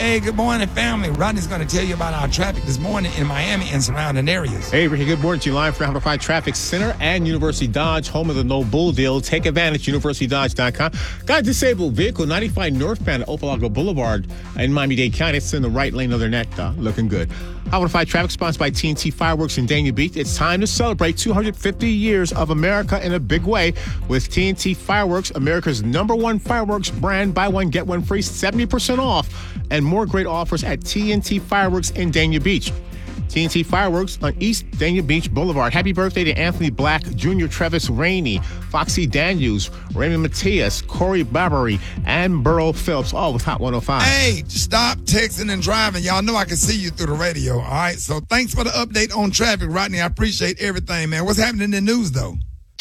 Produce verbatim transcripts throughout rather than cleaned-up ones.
Hey, good morning, family. Rodney's going to tell you about our traffic this morning in Miami and surrounding areas. Hey, Ricky, good morning to you. Live from Amplify Traffic Center and University Dodge, home of the No Bull deal. Take advantage, university dodge dot com. Got a disabled vehicle, ninety-five northbound at Opalago Boulevard in Miami-Dade County. It's in the right lane of their neck, uh, looking good. Amplify Traffic, sponsored by T N T Fireworks in Dania Beach. It's time to celebrate two hundred fifty years of America in a big way with T N T Fireworks, America's number one fireworks brand. Buy one, get one free, seventy percent off, and more great offers at T N T Fireworks in Dania Beach. T N T Fireworks on East Dania Beach Boulevard. Happy birthday to Anthony Black, Junior Travis Rainey, Foxy Daniels, Raymond Matias, Corey Barbary, and Burl Phillips, all with Hot one oh five. Hey, stop texting and driving. Y'all know I can see you through the radio, all right? So thanks for the update on traffic, Rodney. I appreciate everything, man. What's happening in the news, though?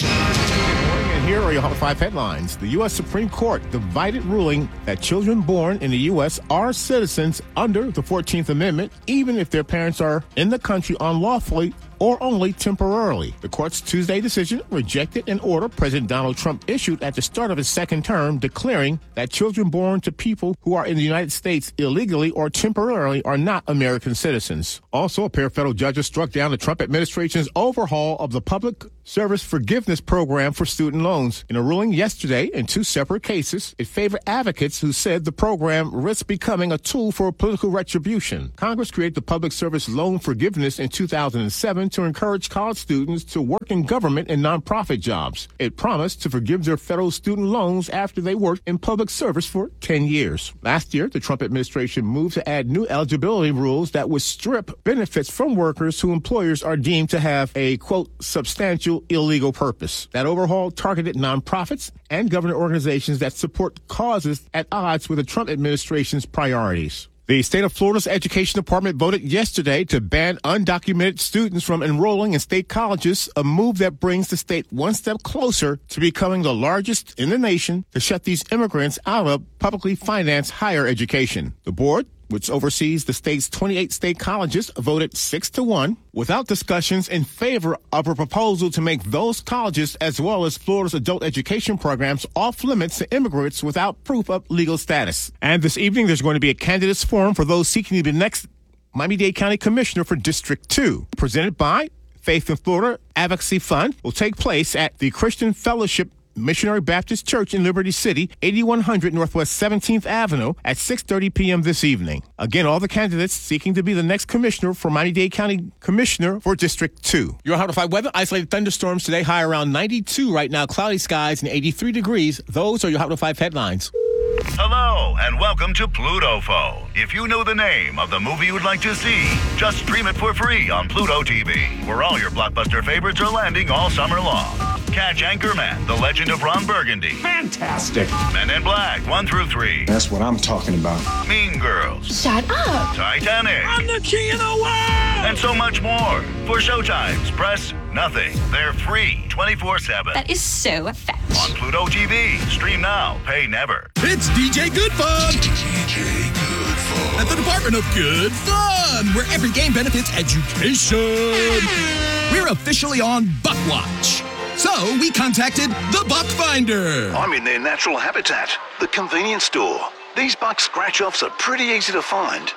Here are your Hot five headlines. The U S Supreme Court divided ruling that children born in the U S are citizens under the fourteenth Amendment, even if their parents are in the country unlawfully or only temporarily. The court's Tuesday decision rejected an order President Donald Trump issued at the start of his second term, declaring that children born to people who are in the United States illegally or temporarily are not American citizens. Also, a pair of federal judges struck down the Trump administration's overhaul of the Public Service Forgiveness Program for student loans. In a ruling yesterday in two separate cases, it favored advocates who said the program risks becoming a tool for political retribution. Congress created the Public Service Loan Forgiveness in two thousand seven to encourage college students to work in government and nonprofit jobs. It promised to forgive their federal student loans after they worked in public service for ten years. Last year, the Trump administration moved to add new eligibility rules that would strip benefits from workers who employers are deemed to have a, quote, substantial illegal purpose. That overhaul targeted nonprofits and government organizations that support causes at odds with the Trump administration's priorities. The state of Florida's Education Department voted yesterday to ban undocumented students from enrolling in state colleges, a move that brings the state one step closer to becoming the largest in the nation to shut these immigrants out of publicly financed higher education. The board, which oversees the state's twenty-eight state colleges, voted six to one without discussions in favor of a proposal to make those colleges, as well as Florida's adult education programs, off limits to immigrants without proof of legal status. And this evening, there's going to be a candidates forum for those seeking to be the next Miami-Dade County Commissioner for District two, presented by Faith in Florida Advocacy Fund. Will take place at the Christian Fellowship Missionary Baptist Church in Liberty City, eighty-one hundred Northwest seventeenth Avenue at six thirty p.m. this evening. Again, all the candidates seeking to be the next commissioner for Miami-Dade County Commissioner for District two. Your Hot five weather, isolated thunderstorms today, high around ninety-two right now, cloudy skies and eighty-three degrees. Those are your Hot five headlines. Hello, and welcome to Pluto Phone. If you know the name of the movie you would like to see, just stream it for free on Pluto T V, where all your blockbuster favorites are landing all summer long. Catch Anchorman, The Legend of Ron Burgundy. Fantastic. Men in Black, one through three. That's what I'm talking about. Mean Girls. Shut up. Titanic. I'm the king of the world. And so much more. For showtimes, press nothing. They're free twenty-four seven. That is so fat. On Pluto T V. Stream now. Pay never. It's D J Good Fun. D J Good Fun. At the Department of Good Fun, where every game benefits education. We're officially on Buck Watch. So we contacted the Buck Finder. I'm in their natural habitat, the convenience store. These buck scratch-offs are pretty easy to find.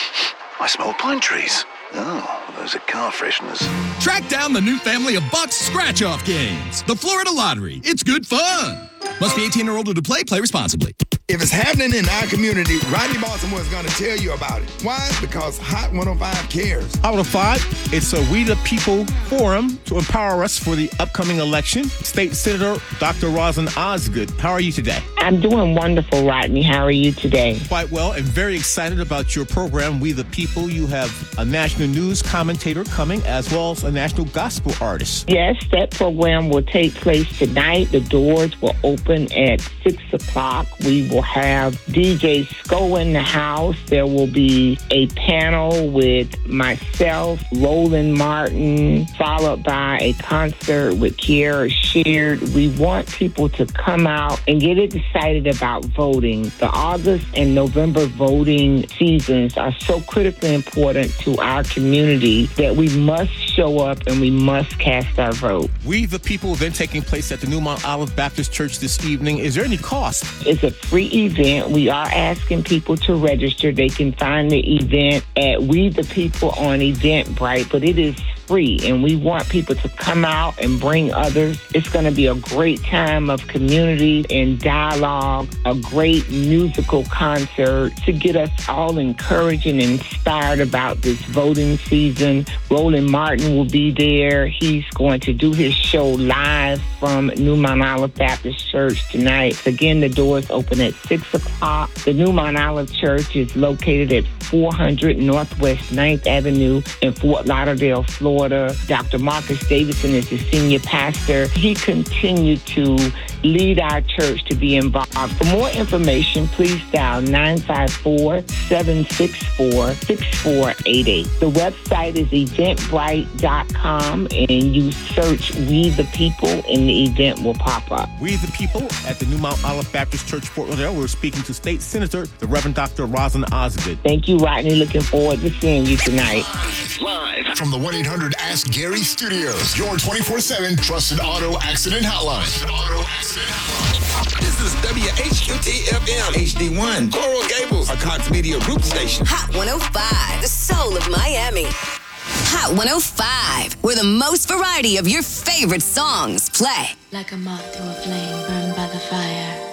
I smell pine trees. Oh, those are car fresheners. Track down the new family of Buck's scratch-off games. The Florida Lottery. It's good fun. Must be eighteen or older to play. Play responsibly. If it's happening in our community, Rodney Baltimore is going to tell you about it. Why? Because Hot one oh five cares. Hot one oh five, it's a We the People forum to empower us for the upcoming election. State Senator Doctor Rosalynn Osgood, how are you today? I'm doing wonderful, Rodney. How are you today? Quite well, and very excited about your program, We the People. You have a national news commentator coming, as well as a national gospel artist. Yes, that program will take place tonight. The doors will open at six o'clock. We will have D J Sco in the house. There will be a panel with myself, Roland Martin, followed by a concert with Kiara Sheard. We want people to come out and get excited about voting. The August and November voting seasons are so critically important to our community that we must show show up and we must cast our vote. We the People event taking place at the New Mount Olive Baptist Church this evening. Is there any cost? It's a free event. We are asking people to register. They can find the event at We the People on Eventbrite, but it is free, and we want people to come out and bring others. It's going to be a great time of community and dialogue, a great musical concert to get us all encouraged and inspired about this voting season. Roland Martin will be there. He's going to do his show live from New Mount Olive Baptist Church tonight. Again, the doors open at six o'clock. The New Mount Olive Church is located at four hundred Northwest ninth Avenue in Fort Lauderdale, Florida. Doctor Marcus Davidson is the senior pastor. He continued to lead our church to be involved. For more information, please dial nine five four, seven six four, six four eight eight. The website is eventbrite dot com, and you search We the People and the event will pop up. We the People at the New Mount Olive Baptist Church, Fort Lauderdale. We're speaking to State Senator, the Reverend Doctor Rosin Osgood. Thank you, Rodney. Looking forward to seeing you tonight. Live from the one eight hundred Ask Gary Studios, your twenty-four seven trusted auto accident hotline. Auto accident hotline. This is W H Q T F M H D one, Coral Gables, a Cox Media Group station. Hot one oh five, the soul of Miami. Hot one oh five, where the most variety of your favorite songs play. Like a moth to a flame burned by the fire.